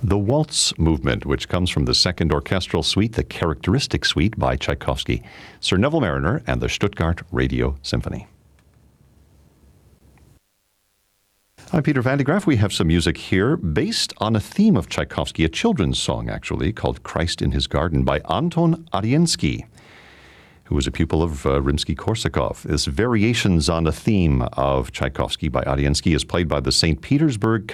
The Waltz Movement, which comes from the Second Orchestral Suite, the Characteristic Suite by Tchaikovsky, Sir Neville Marriner and the Stuttgart Radio Symphony. I'm Peter Van de Graaff. We have some music here based on a theme of Tchaikovsky, a children's song actually, called Christ in His Garden by Anton Ariensky, who was a pupil of Rimsky-Korsakov. This Variations on a Theme of Tchaikovsky by Ariensky is played by the St. Petersburg